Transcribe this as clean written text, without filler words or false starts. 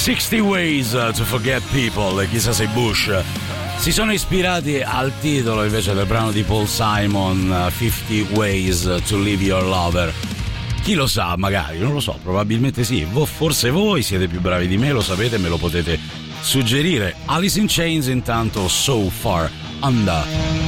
60 Ways to Forget People, chissà se Bush si sono ispirati al titolo invece del brano di Paul Simon, 50 Ways to Leave Your Lover. Chi lo sa, magari, non lo so, probabilmente sì. Forse voi siete più bravi di me, lo sapete, me lo potete suggerire. Alice in Chains intanto, So Far Under.